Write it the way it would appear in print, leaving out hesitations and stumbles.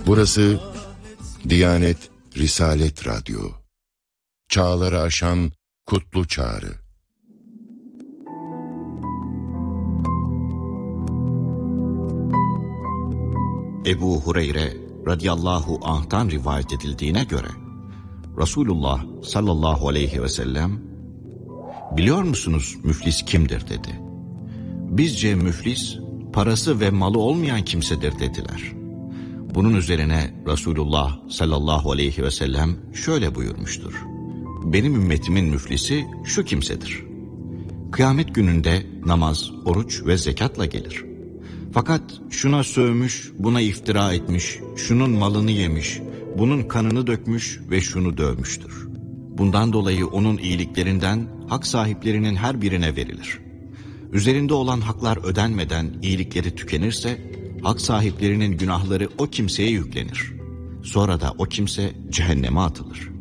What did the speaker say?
Burası Diyanet Risalet Radyo. Çağları aşan kutlu çağrı. Ebu Hureyre radıyallahu anh'tan rivayet edildiğine göre Resulullah sallallahu aleyhi ve sellem, "Biliyor musunuz müflis kimdir?" dedi. "Bizce müflis parası ve malı olmayan kimsedir" dediler. Bunun üzerine Resulullah sallallahu aleyhi ve sellem şöyle buyurmuştur: "Benim ümmetimin müflisi şu kimsedir. Kıyamet gününde namaz, oruç ve zekatla gelir. Fakat şuna sövmüş, buna iftira etmiş, şunun malını yemiş, bunun kanını dökmüş ve şunu dövmüştür. Bundan dolayı onun iyiliklerinden hak sahiplerinin her birine verilir. Üzerinde olan haklar ödenmeden iyilikleri tükenirse, hak sahiplerinin günahları o kimseye yüklenir. Sonra da o kimse cehenneme atılır.